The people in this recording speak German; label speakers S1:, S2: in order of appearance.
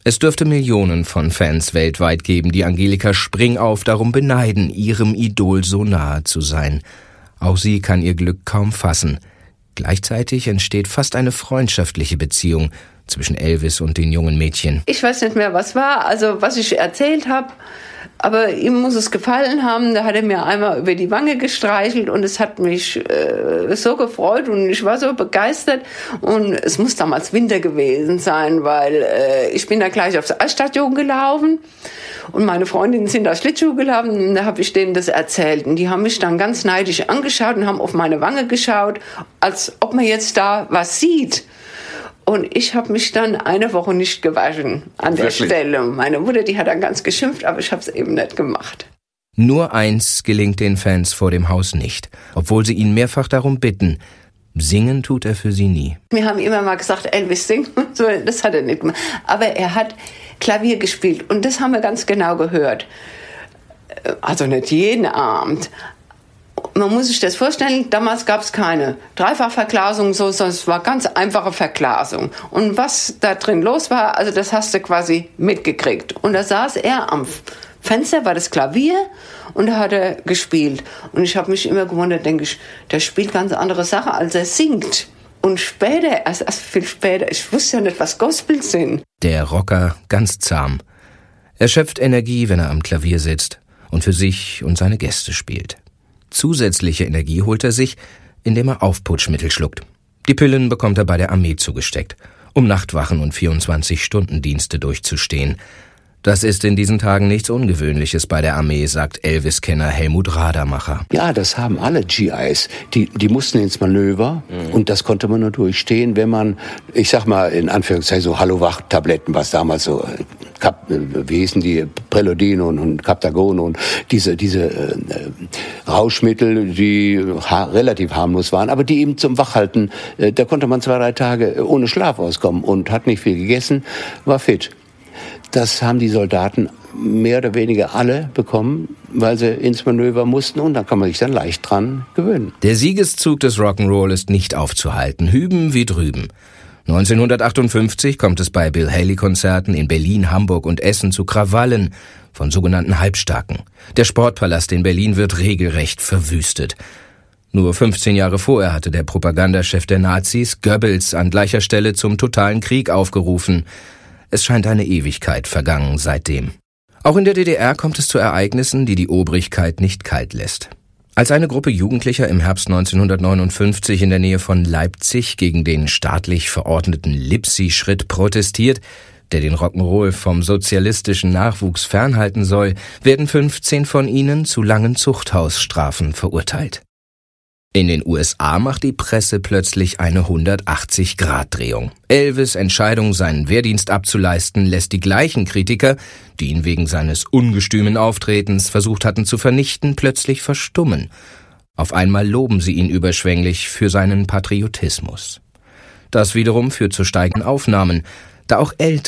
S1: Es dürfte Millionen von Fans weltweit geben, die Angelika Springauf darum beneiden, ihrem Idol so nahe zu sein. Auch sie kann ihr Glück kaum fassen. Gleichzeitig entsteht fast eine freundschaftliche Beziehung zwischen Elvis und den jungen Mädchen.
S2: Ich weiß nicht mehr, was war, also was ich erzählt habe, aber ihm muss es gefallen haben. Da hat er mir einmal über die Wange gestreichelt und es hat mich so gefreut und ich war so begeistert. Und es muss damals Winter gewesen sein, weil ich bin da gleich aufs Eisstadion gelaufen und meine Freundinnen sind da Schlittschuh gelaufen und da habe ich denen das erzählt. Und die haben mich dann ganz neidisch angeschaut und haben auf meine Wange geschaut, als ob man jetzt da was sieht. Und ich habe mich dann eine Woche nicht gewaschen an der Stelle. Meine Mutter, die hat dann ganz geschimpft, aber ich habe es eben nicht gemacht.
S1: Nur eins gelingt den Fans vor dem Haus nicht, obwohl sie ihn mehrfach darum bitten. Singen tut er für sie nie.
S2: Wir haben immer mal gesagt, Elvis singt, das hat er nicht gemacht. Aber er hat Klavier gespielt und das haben wir ganz genau gehört. Also nicht jeden Abend. Man muss sich das vorstellen, damals gab es keine Dreifachverglasung, sondern es war ganz einfache Verglasung. Und was da drin los war, also das hast du quasi mitgekriegt. Und da saß er am Fenster, war das Klavier und da hat er gespielt. Und ich habe mich immer gewundert, denke ich, der spielt ganz andere Sachen, als er singt. Und später, erst viel später, ich wusste ja nicht, was Gospel sind.
S1: Der Rocker ganz zahm. Er schöpft Energie, wenn er am Klavier sitzt und für sich und seine Gäste spielt. Zusätzliche Energie holt er sich, indem er Aufputschmittel schluckt. Die Pillen bekommt er bei der Armee zugesteckt, um Nachtwachen und 24-Stunden-Dienste durchzustehen. Das ist in diesen Tagen nichts Ungewöhnliches bei der Armee, sagt Elvis-Kenner Helmut Radermacher.
S3: Ja, das haben alle GIs. Die mussten ins Manöver und das konnte man nur durchstehen, wenn man, ich sag mal in Anführungszeichen so Hallo-Wach-Tabletten, was damals so, wie hießen die, Preludin und Captagon und diese Rauschmittel, die relativ harmlos waren, aber die eben zum Wachhalten, da konnte man 2-3 Tage ohne Schlaf auskommen und hat nicht viel gegessen, war fit. Das haben die Soldaten mehr oder weniger alle bekommen, weil sie ins Manöver mussten und da kann man sich dann leicht dran gewöhnen.
S1: Der Siegeszug des Rock'n'Roll ist nicht aufzuhalten, hüben wie drüben. 1958 kommt es bei Bill Haley-Konzerten in Berlin, Hamburg und Essen zu Krawallen von sogenannten Halbstarken. Der Sportpalast in Berlin wird regelrecht verwüstet. Nur 15 Jahre vorher hatte der Propagandachef der Nazis, Goebbels, an gleicher Stelle zum totalen Krieg aufgerufen. Es scheint eine Ewigkeit vergangen seitdem. Auch in der DDR kommt es zu Ereignissen, die die Obrigkeit nicht kalt lässt. Als eine Gruppe Jugendlicher im Herbst 1959 in der Nähe von Leipzig gegen den staatlich verordneten Lipsi-Schritt protestiert, der den Rock'n'Roll vom sozialistischen Nachwuchs fernhalten soll, werden 15 von ihnen zu langen Zuchthausstrafen verurteilt. In den USA macht die Presse plötzlich eine 180-Grad-Drehung. Elvis' Entscheidung, seinen Wehrdienst abzuleisten, lässt die gleichen Kritiker, die ihn wegen seines ungestümen Auftretens versucht hatten zu vernichten, plötzlich verstummen. Auf einmal loben sie ihn überschwänglich für seinen Patriotismus. Das wiederum führt zu steigenden Aufnahmen, da auch ältere